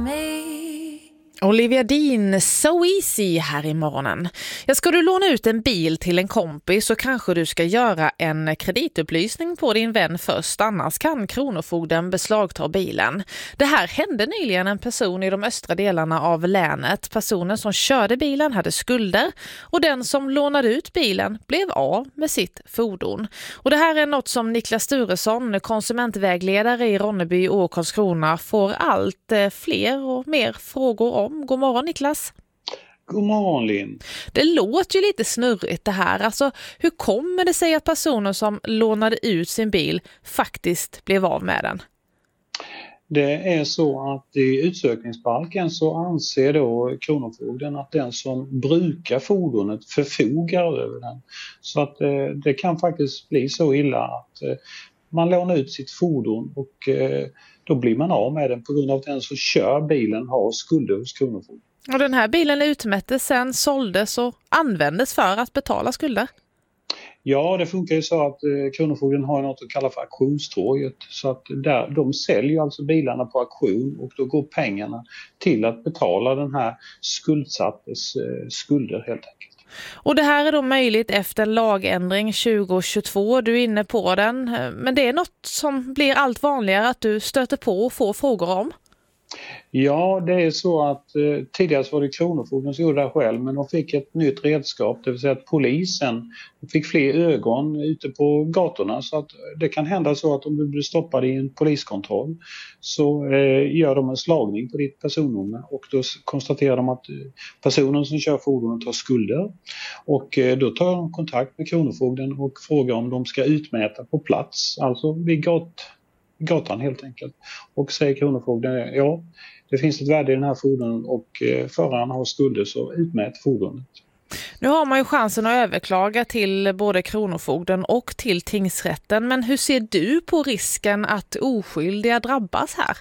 Olivia Dean, So Easy här i morgonen. Ska du låna ut en bil till en kompis så kanske du ska göra en kreditupplysning på din vän först, annars kan kronofogden beslagta bilen. Det här hände nyligen en person i de östra delarna av länet. Personen som körde bilen hade skulder och den som lånade ut bilen blev av med sitt fordon. Och det här är något som Niklas Sturesson, konsumentvägledare i Ronneby och Karlskrona, får allt fler och mer frågor om. God morgon Niklas. God morgon Linn. Det låter ju lite snurrigt det här. Alltså, hur kommer det sig att personer som lånade ut sin bil faktiskt blev av med den? Det är så att i utsökningsbalken så anser då kronofogden att den som brukar fordonet förfogar över den. Så att det kan faktiskt bli så illa att man lånar ut sitt fordon och då blir man av med den på grund av att den som kör bilen har skulder hos kronofogden. Och den här bilen utmättes sen, såldes och användes för att betala skulder? Ja, det funkar ju så att kronofogden har något att kalla för auktionstorget. Så att där, de säljer alltså bilarna på auktion och då går pengarna till att betala den här skuldsattes skulder helt enkelt. Och det här är då möjligt efter en lagändring 2022, du är inne på den. Men det är något som blir allt vanligare att du stöter på och får frågor om? Ja, det är så att tidigare var det kronofogden som gjorde det själv, men de fick ett nytt redskap, det vill säga att polisen fick fler ögon ute på gatorna. Så att det kan hända så att om du blir stoppad i en poliskontroll så gör de en slagning på ditt personnummer och då konstaterar de att personen som kör fordonet har skulder. Och då tar de kontakt med kronofogden och frågar om de ska utmäta på plats, alltså vid gatan helt enkelt. Och säger kronofogden, ja, det finns ett värde i den här fordonen och föraren har skulder så utmät fordonet. Nu har man ju chansen att överklaga till både kronofogden och till tingsrätten, men hur ser du på risken att oskyldiga drabbas här?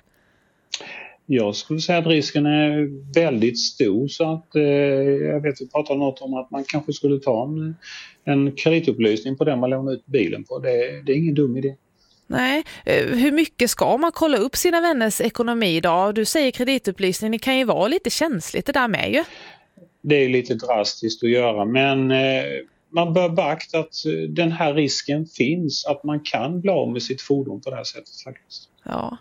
Jag skulle säga att risken är väldigt stor, så att jag vet vi pratar något om att man kanske skulle ta en kreditupplysning på den man lånar ut bilen på. Det är ingen dum idé. Nej, hur mycket ska man kolla upp sina vänners ekonomi idag? Du säger kreditupplysning, det kan ju vara lite känsligt det där med ju. Det är lite drastiskt att göra, men man bör beakta att den här risken finns, att man kan bli av med sitt fordon på det här sättet faktiskt. Ja,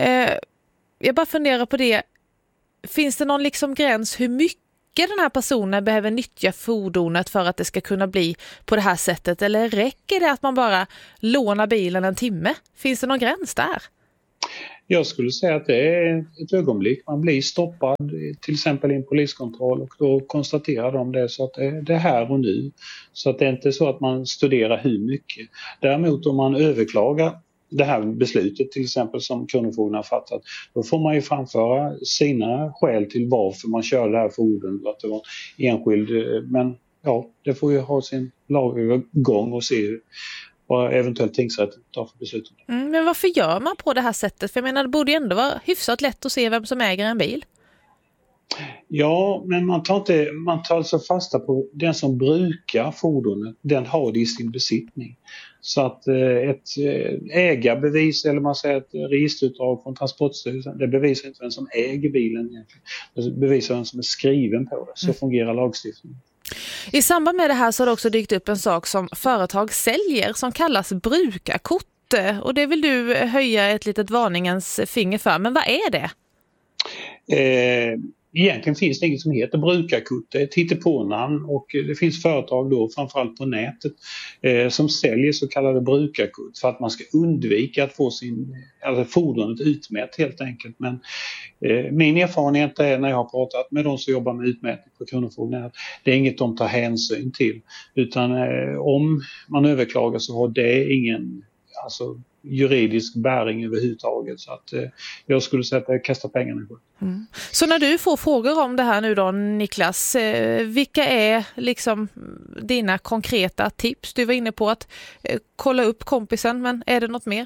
jag bara funderar på det. Finns det någon liksom gräns hur mycket den här personen behöver nyttja fordonet för att det ska kunna bli på det här sättet? Eller räcker det att man bara lånar bilen en timme? Finns det någon gräns där? Jag skulle säga att det är ett ögonblick. Man blir stoppad till exempel i en poliskontroll och då konstaterar de det, så att det är här och nu. Så att det är inte så att man studerar hur mycket. Däremot om man överklagar det här beslutet till exempel som kronofogden har fattat, då får man ju framföra sina skäl till varför man kör det här fordonet, att det var enskild, men ja, det får ju ha sin laggång och se vad eventuellt tingsrätten tar för beslut. Men varför gör man på det här sättet? För jag menar, det borde ju ändå vara hyfsat lätt att se vem som äger en bil. Ja, men man tar alltså fasta på den som brukar fordonet, den har det i sin besittning. Så att ett ägarbevis, eller man säger ett registerutdrag från Transportstyrelsen, det bevisar inte vem som äger bilen egentligen. Det bevisar vem som är skriven på det. Så fungerar lagstiftningen. I samband med det här så har det också dykt upp en sak som företag säljer som kallas brukarkort. Och det vill du höja ett litet varningens finger för. Men vad är det? Egentligen finns det inget som heter brukarkort. Det är ett hittepånamn och det finns företag då framförallt på nätet som säljer så kallade brukarkort för att man ska undvika att få fordonet utmätt helt enkelt. Men min erfarenhet är när jag har pratat med de som jobbar med utmätning på kronofogden att det är inget de tar hänsyn till, utan om man överklagar så har det ingen juridisk bäring överhuvudtaget, så att jag skulle säga att jag kastar pengarna på. Så när du får frågor om det här nu då, Niklas, vilka är liksom dina konkreta tips? Du var inne på att kolla upp kompisen, men är det något mer?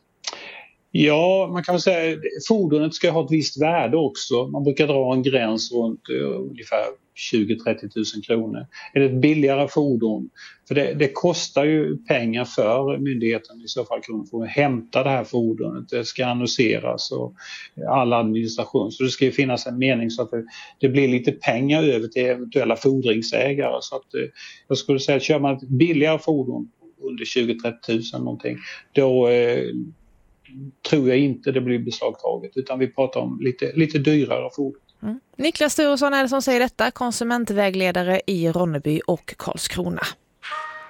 Ja, man kan väl säga att fordonet ska ha ett visst värde också. Man brukar dra en gräns runt ungefär 20-30 000 kronor. Är det ett billigare fordon? För det kostar ju pengar för myndigheten i så fall Kronofogden att hämta det här fordonet. Det ska annonseras och all administration. Så det ska ju finnas en mening så att det blir lite pengar över till eventuella fordringsägare. Så att jag skulle säga att kör man ett billigare fordon under 20-30 000 någonting, då tror jag inte det blir beslagtaget, utan vi pratar om lite dyrare fordon. Niklas Sturesson är det som säger detta, konsumentvägledare i Ronneby och Karlskrona.